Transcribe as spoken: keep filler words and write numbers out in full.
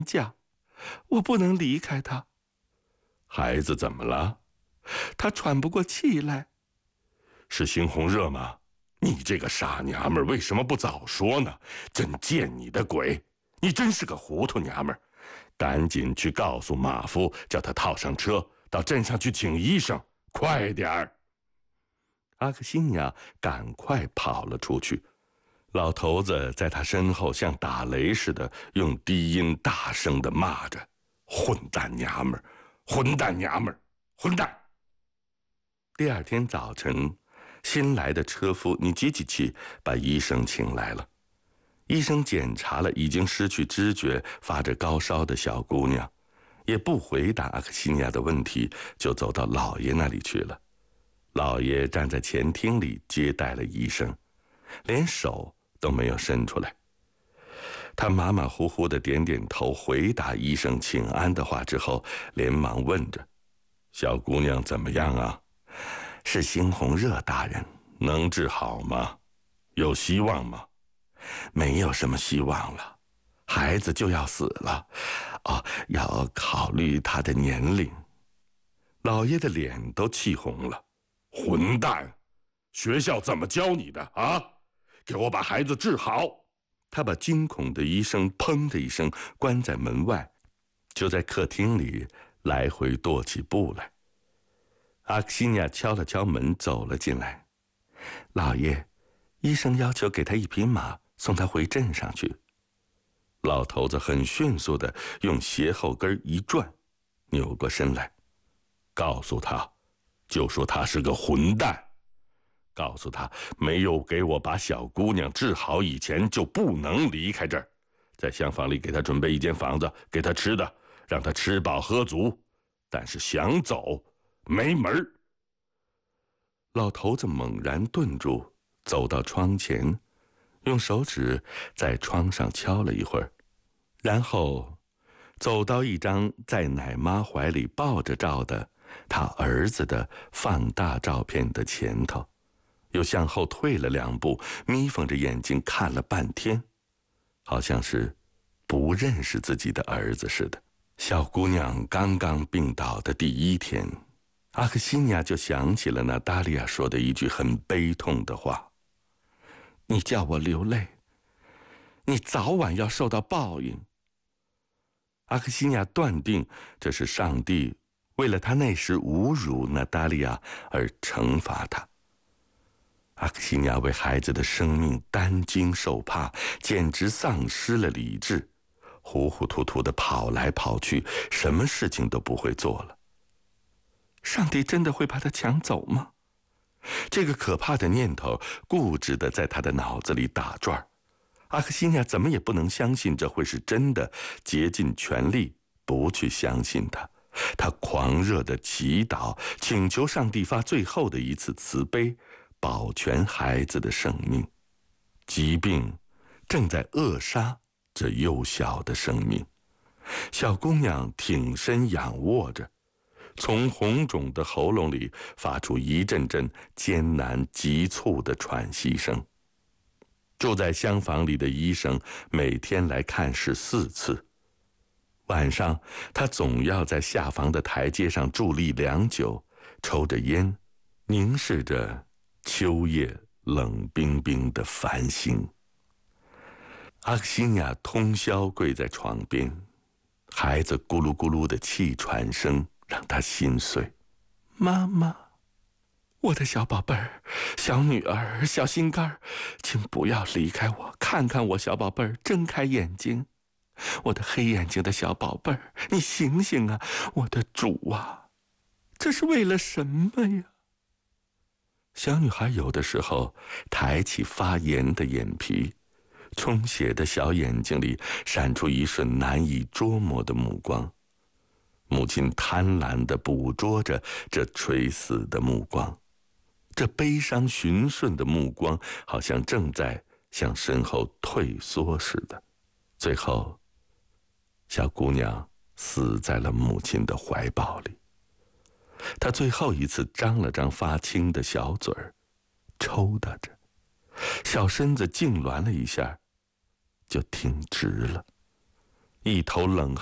家，我不能离开他。 孩子怎么了？ 他喘不过气来。 是猩红热吗？你这个傻娘们儿，为什么不早说呢？真见你的鬼！你真是个糊涂娘们儿！赶紧去告诉马夫，叫他套上车，到镇上去请医生，快点儿！ 阿克西尼亚赶快跑了出去，老头子在他身后像打雷似的，用低音大声地骂着：“ 混蛋娘们儿，混蛋娘们儿，混蛋！” 第二天早晨，新来的车夫尼基基奇把医生请来了。医生检查了已经失去知觉、发着高烧的小姑娘，也不回答阿克西尼亚的问题，就走到老爷那里去了。老爷站在前厅里接待了医生，连手都没有伸出来。他马马虎虎地点点头，回答医生请安的话之后，连忙问着：“ 小姑娘怎么样啊？”“ 是猩红热，大人。”“ 能治好吗？有希望吗？”“ 没有什么希望了，孩子就要死了。哦，要考虑他的年龄。” 老爷的脸都气红了。“混蛋！学校怎么教你的啊？给我把孩子治好！” 他把惊恐的医生砰的一声关在门外，就在客厅里来回踱起步来。阿克西尼亚敲了敲门，走了进来。“老爷，医生要求给他一匹马，送他回镇上去。”老头子很迅速地用鞋后跟一转，扭过身来， 告诉他，就说他是个混蛋。告诉他，没有给我把小姑娘治好以前，就不能离开这儿。在厢房里给他准备一间房子，给他吃的，让他吃饱喝足。但是想走，没门儿。 老头子猛然顿住，走到窗前，用手指在窗上敲了一会儿，然后走到一张在奶妈怀里抱着照的他儿子的放大照片的前头，又向后退了两步，眯缝着眼睛看了半天，好像是不认识自己的儿子似的。小姑娘刚刚病倒的第一天，阿克西尼亚就想起了那达利亚说的一句很悲痛的话：“你叫我流泪，你早晚要受到报应。”阿克西尼亚断定这是上帝为了他那时侮辱那达利亚而惩罚他。阿克西尼亚为孩子的生命担惊受怕，简直丧失了理智，糊糊涂涂地跑来跑去，什么事情都不会做了。上帝真的会把他抢走吗？这个可怕的念头固执地在他的脑子里打转。阿克西尼亚怎么也不能相信这会是真的，竭尽全力不去相信他。他狂热地祈祷，请求上帝发最后的一次慈悲，保全孩子的生命。疾病正在扼杀这幼小的生命。小姑娘挺身仰卧着，从红肿的喉咙里发出一阵阵艰难急促的喘息声。住在厢房里的医生每天来看视四次，晚上他总要在下房的台阶上伫立良久，抽着烟，凝视着秋夜冷冰冰的繁星。阿克西尼亚通宵跪在床边，孩子咕噜咕噜的气喘声让他心碎。妈妈，我的小宝贝儿，小女儿，小心肝儿，请不要离开我，看看我，小宝贝儿，睁开眼睛，我的黑眼睛的小宝贝儿，你醒醒啊，我的主啊，这是为了什么呀？小女孩有的时候抬起发炎的眼皮，充血的小眼睛里闪出一瞬难以捉摸的目光。母亲贪婪地捕捉着这垂死的目光，这悲伤循顺的目光好像正在向身后退缩似的。最后，小姑娘死在了母亲的怀抱里。她最后一次张了张发青的小嘴儿，抽打着，小身子痉挛了一下，就挺直了。 一头冷